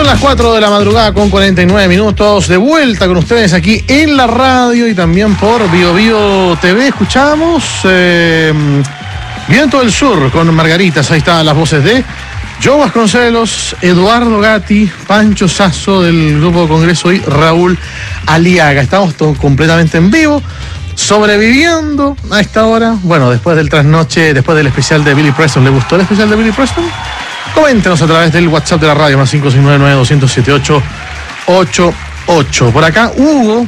las 4 de la madrugada con 49 minutos, de vuelta con ustedes aquí en la radio y también por Bio Bio TV. Escuchamos Viento del Sur con Margaritas. Ahí están las voces de Joe Vasconcelos, Eduardo Gatti, Pancho Sasso del Grupo Congreso y Raúl Aliaga. Estamos todos completamente en vivo, sobreviviendo a esta hora. Bueno, después del trasnoche, después del especial de Billy Preston. ¿Le gustó el especial de Billy Preston? Coméntenos a través del WhatsApp de la radio, más 569-278-88. Por acá, Hugo,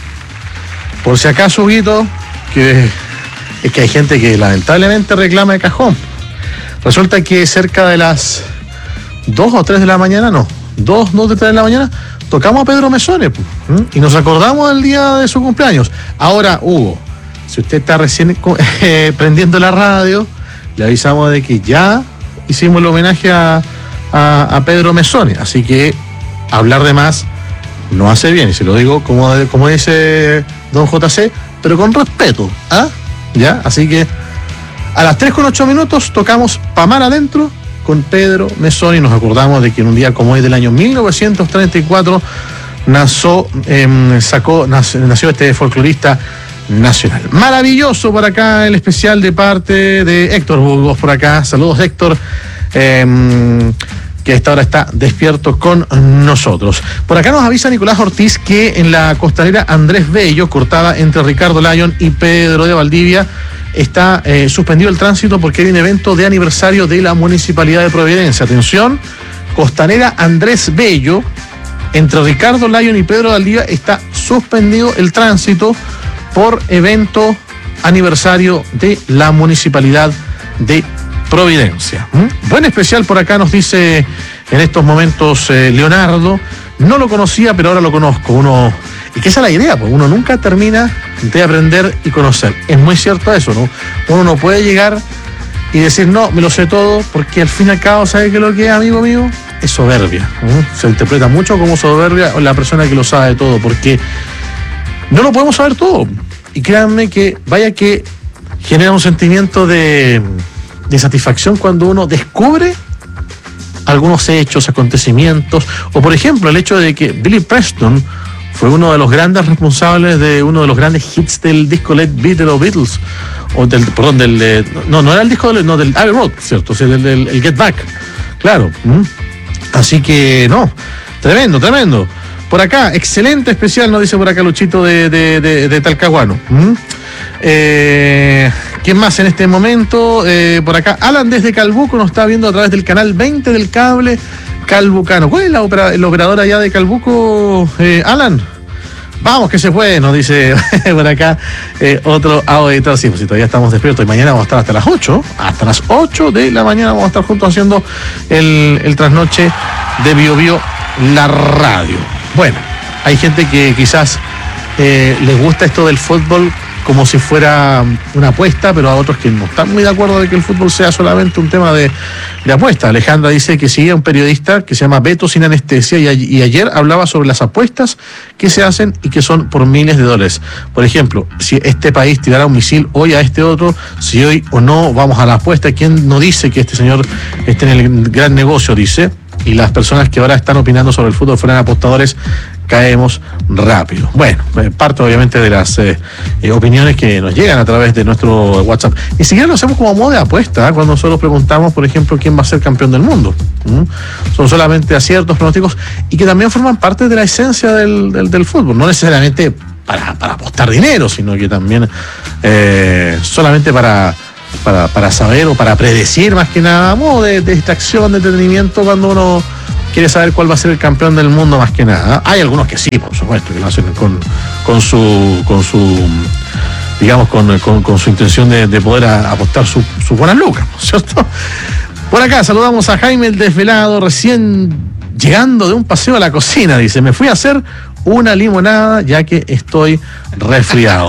por si acaso, Huguito, que es que hay gente que lamentablemente reclama de cajón. Resulta que cerca de las 2 o 3 de la mañana, no, 2 de 3 de la mañana, tocamos a Pedro Mesones y nos acordamos del día de su cumpleaños. Ahora, Hugo, si usted está recién prendiendo la radio, le avisamos de que ya hicimos el homenaje a Pedro Mesones, así que hablar de más no hace bien, y se lo digo como dice don JC, pero con respeto, ¿ah? ¿Ya? Así que a las 3:08 tocamos Pa' Mar Adentro con Pedro Mesones y nos acordamos de que en un día como hoy del año 1934 nació este folclorista nacional. Maravilloso por acá el especial de parte de Héctor Burgos por acá. Saludos, Héctor, que a esta hora está despierto con nosotros. Por acá nos avisa Nicolás Ortiz que en la costanera Andrés Bello, cortada entre Ricardo Lyon y Pedro de Valdivia, está suspendido el tránsito porque hay un evento de aniversario de la Municipalidad de Providencia. Atención, costanera Andrés Bello, entre Ricardo Lyon y Pedro de Valdivia, está suspendido el tránsito por evento aniversario de la Municipalidad de Providencia. Buen especial por acá, nos dice en estos momentos Leonardo. No lo conocía, pero ahora lo conozco. Y que esa es la idea, pues uno nunca termina de aprender y conocer. Es muy cierto eso, ¿no? Uno no puede llegar y decir, no, me lo sé todo, porque al fin y al cabo, ¿sabe qué es lo que es, amigo mío? Es soberbia. Se interpreta mucho como soberbia la persona que lo sabe todo, porque no lo podemos saber todo. Y créanme que vaya que genera un sentimiento de satisfacción cuando uno descubre algunos hechos, acontecimientos, o por ejemplo el hecho de que Billy Preston fue uno de los grandes responsables de uno de los grandes hits del disco Let Beat de los Beatles, o del no era el disco del Abbey Road, ¿cierto? O sea, el Get Back, claro. Así que no, tremendo. Por acá, excelente especial, nos dice por acá Luchito de Talcahuano. ¿Quién más en este momento? Por acá, Alan desde Calbuco nos está viendo a través del canal 20 del cable calbucano. ¿Cuál es el operador allá de Calbuco, Alan? Vamos que se puede, nos dice por acá otro auditor. Sí, pues si todavía estamos despiertos y mañana vamos a estar hasta las 8. Hasta las 8 de la mañana vamos a estar juntos haciendo el trasnoche de Bio Bio, la radio. Bueno, hay gente que quizás les gusta esto del fútbol como si fuera una apuesta, pero a otros que no están muy de acuerdo de que el fútbol sea solamente un tema de apuesta. Alejandra dice que sigue un periodista que se llama Beto Sin Anestesia y ayer hablaba sobre las apuestas que se hacen y que son por miles de dólares. Por ejemplo, si este país tirara un misil hoy a este otro, si hoy o no vamos a la apuesta, ¿quién no dice que este señor esté en el gran negocio? Dice, y las personas que ahora están opinando sobre el fútbol fueran apostadores, caemos rápido. Bueno, parte obviamente de las opiniones que nos llegan a través de nuestro WhatsApp. Ni siquiera lo hacemos como modo de apuesta, cuando nosotros preguntamos, por ejemplo, quién va a ser campeón del mundo. Son solamente aciertos, pronósticos, y que también forman parte de la esencia del fútbol, no necesariamente para apostar dinero, sino que también solamente para saber o para predecir, más que nada, modo de distracción, de entretenimiento, cuando uno quiere saber cuál va a ser el campeón del mundo, más que nada. Hay algunos que sí, por supuesto, que lo hacen con su digamos, con su intención de poder apostar sus buenas lucas, ¿no es cierto? Por acá saludamos a Jaime el Desvelado, recién llegando de un paseo a la cocina, dice, me fui a hacer una limonada ya que estoy resfriado.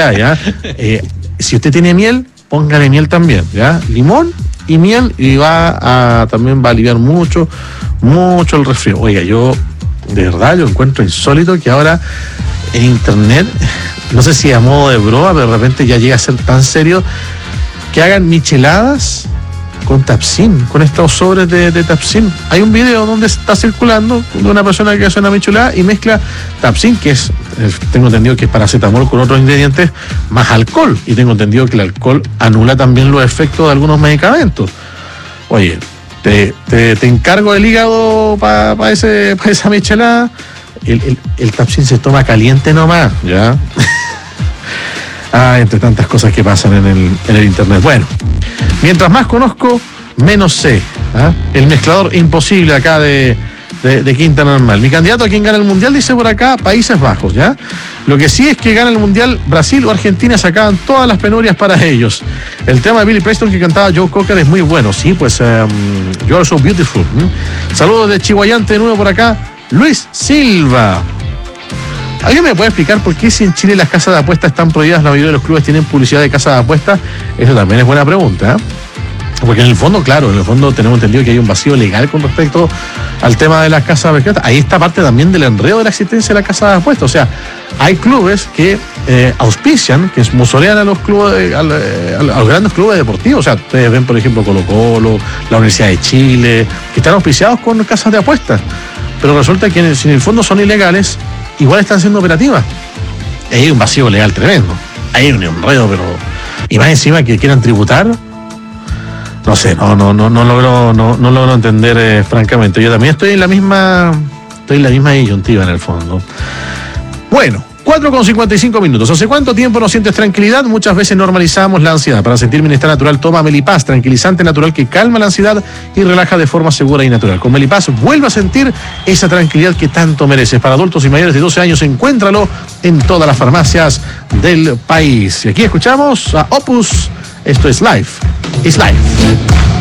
Si usted tiene miel, póngale miel también, ¿ya? Limón y miel, y también va a aliviar mucho el resfrío. Oiga, yo de verdad yo encuentro insólito que ahora en internet, no sé si a modo de broma, pero de repente ya llega a ser tan serio, que hagan micheladas con Tapsin, con estos sobres de Tapsin. Hay un video donde está circulando de una persona que hace una michelada y mezcla Tapsin, que es, tengo entendido que es paracetamol con otros ingredientes, más alcohol. Y tengo entendido que el alcohol anula también los efectos de algunos medicamentos. Oye, te encargo el hígado para esa michelada. El Tapsin se toma caliente nomás, ¿ya? Entre tantas cosas que pasan en el internet. Bueno, mientras más conozco, menos sé. El mezclador imposible acá de Quinta Normal. Mi candidato a quien gana el mundial, dice por acá, Países Bajos, ¿ya? Lo que sí es que gana el mundial Brasil o Argentina, se acaban todas las penurias para ellos. El tema de Billy Preston que cantaba Joe Cocker es muy bueno. Sí, pues You Are So Beautiful. Saludos de Chihuayante de nuevo por acá, Luis Silva. ¿Alguien me puede explicar por qué si en Chile las casas de apuestas están prohibidas, la mayoría de los clubes tienen publicidad de casas de apuestas? Eso también es buena pregunta, porque en el fondo, claro, tenemos entendido que hay un vacío legal con respecto al tema de las casas de apuestas. Ahí está parte también del enredo de la existencia de la casa de apuestas. O sea, hay clubes que auspician, que sponsorean a los clubes, a los grandes clubes deportivos. O sea, ustedes ven, por ejemplo, Colo-Colo, la Universidad de Chile, que están auspiciados con casas de apuestas. Pero resulta que si en el fondo son ilegales, igual están siendo operativas. Ahí hay un vacío legal tremendo. Hay un enredo, pero... Y más encima que quieran tributar. No sé, no logro entender, francamente. Yo también estoy en la misma disyuntiva en el fondo. Bueno, 4:55. ¿Hace cuánto tiempo no sientes tranquilidad? Muchas veces normalizamos la ansiedad. Para sentir bienestar natural, toma Melipaz, tranquilizante natural que calma la ansiedad y relaja de forma segura y natural. Con Melipaz vuelve a sentir esa tranquilidad que tanto mereces. Para adultos y mayores de 12 años, encuéntralo en todas las farmacias del país. Y aquí escuchamos a Opus. Esto es Life is Life.